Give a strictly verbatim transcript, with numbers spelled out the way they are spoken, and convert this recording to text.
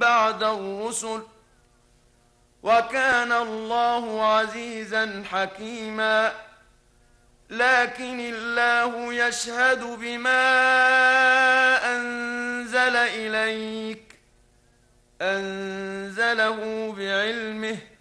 بعد الرسل وكان الله عزيزا حكيما لكن الله يشهد بما أنزل إليك أنزله بعلمه